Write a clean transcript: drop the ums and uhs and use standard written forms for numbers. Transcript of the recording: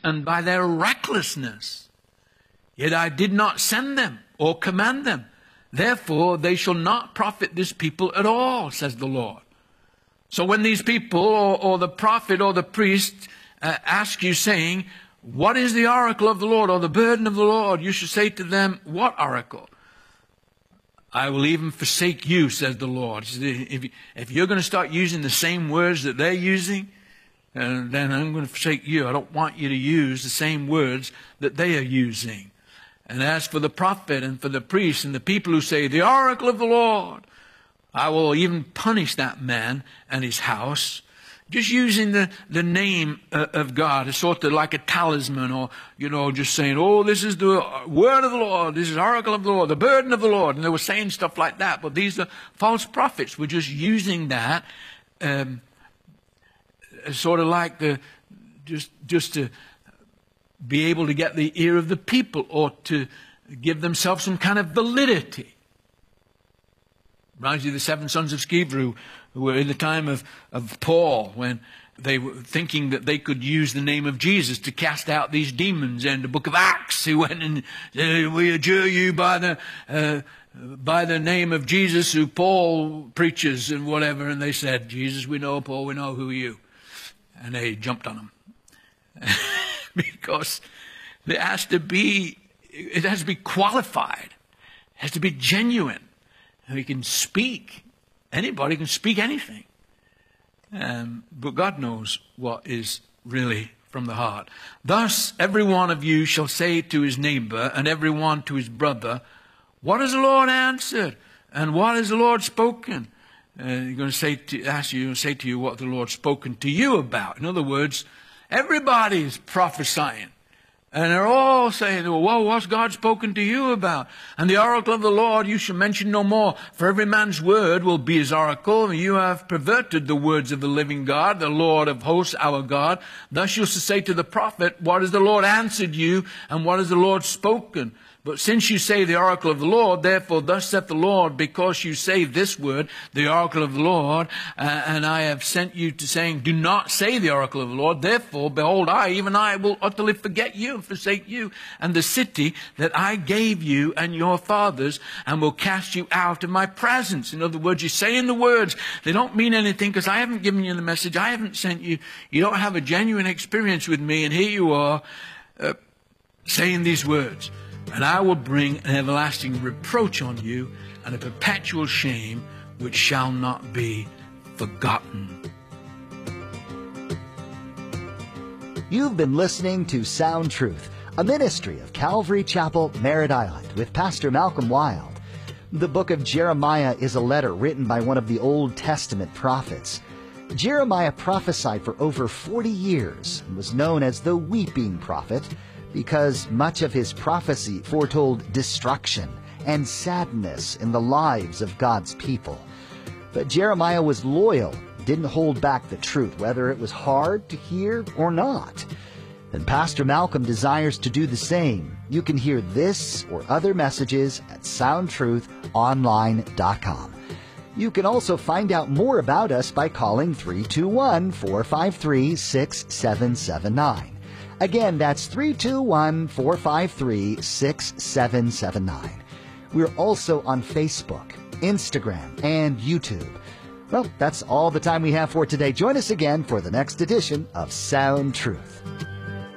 and by their recklessness. Yet I did not send them or command them. Therefore they shall not profit this people at all, says the Lord. So when these people or the prophet or the priest ask you, saying, what is the oracle of the Lord, or the burden of the Lord? You should say to them, what oracle? I will even forsake you, says the Lord. If you're going to start using the same words that they're using, then I'm going to forsake you. I don't want you to use the same words that they are using. And as for the prophet and for the priest and the people who say, the oracle of the Lord, I will even punish that man and his house. Just using the name of God is sort of like a talisman, or, just saying, oh, this is the word of the Lord, this is the oracle of the Lord, the burden of the Lord. And they were saying stuff like that. But these are false prophets. We're just using that sort of like just to be able to get the ear of the people, or to give themselves some kind of validity. Reminds you of the 7 sons of Sceva, who were in the time of Paul, when they were thinking that they could use the name of Jesus to cast out these demons. And the book of Acts, he went and said, we adjure you by the name of Jesus, who Paul preaches and whatever. And they said, Jesus we know, Paul we know, who are you? And they jumped on him. Because it has to be qualified. It has to be genuine. And we can speak. Anybody can speak anything. But God knows what is really from the heart. Thus, every one of you shall say to his neighbor, and every one to his brother, what has the Lord answered? And what has the Lord spoken? You're going to say to you what the Lord's spoken to you about. In other words, everybody's prophesying. And they're all saying, well, what's God spoken to you about? And the oracle of the Lord you shall mention no more, for every man's word will be his oracle. You have perverted the words of the living God, the Lord of hosts, our God. Thus you shall say to the prophet, what has the Lord answered you, and what has the Lord spoken? But since you say the oracle of the Lord, therefore thus saith the Lord, because you say this word, the oracle of the Lord, and I have sent you to saying, do not say the oracle of the Lord. Therefore, behold, even I will utterly forget you and forsake you and the city that I gave you and your fathers, and will cast you out of my presence. In other words, you're saying the words. They don't mean anything because I haven't given you the message. I haven't sent you. You don't have a genuine experience with me. And here you are saying these words. And I will bring an everlasting reproach on you, and a perpetual shame which shall not be forgotten. You've been listening to Sound Truth, a ministry of Calvary Chapel, Merritt Island, with Pastor Malcolm Wild. The book of Jeremiah is a letter written by one of the Old Testament prophets. Jeremiah prophesied for over 40 years and was known as the Weeping Prophet, because much of his prophecy foretold destruction and sadness in the lives of God's people. But Jeremiah was loyal, didn't hold back the truth, whether it was hard to hear or not. And Pastor Malcolm desires to do the same. You can hear this or other messages at soundtruthonline.com. You can also find out more about us by calling 321-453-6779. Again, that's 321-453-6779. We're also on Facebook, Instagram, and YouTube. Well, that's all the time we have for today. Join us again for the next edition of Sound Truth.